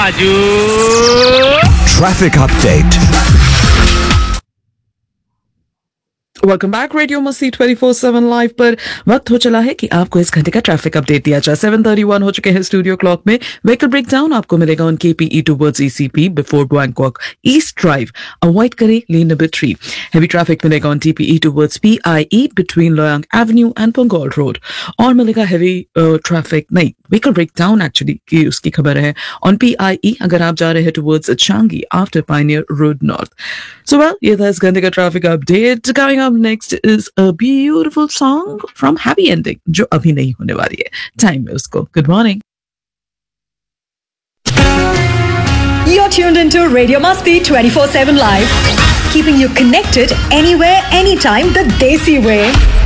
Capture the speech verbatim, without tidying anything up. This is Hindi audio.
बाजू traffic update. Welcome back radio मस्ती ट्वेंटी फोर सेवन लाइव पर वक्त हो चला है कि आपको इस घंटे का ट्रैफिक अपडेट दिया जाए। सेवन थर्टी वन हो चुके हैं स्टूडियो क्लॉक में। व्हीकल ब्रेकडाउन आपको मिलेगा on केपीई towards ECP before Bangkok east drive, avoid करें lane number three. Heavy traffic मिलेगा on TPE towards PIE between लोयांग Avenue and पंगोल road, और मिलेगा हैवी ट्रैफिक नहीं व्हीकल ब्रेकडाउन एक्चुअली की उसकी खबर है ऑन पीआईई अगर आप जा रहे हैं towards Changi after Pioneer road north. So well, ये था इस घंटे का traffic update. Coming up next is a beautiful song from happy ending जो अभी नहीं होने वाली है, टाइम है उसको। Good morning. You're tuned into Radio Masti twenty four seven Live, keeping you connected anywhere, anytime, the Desi way.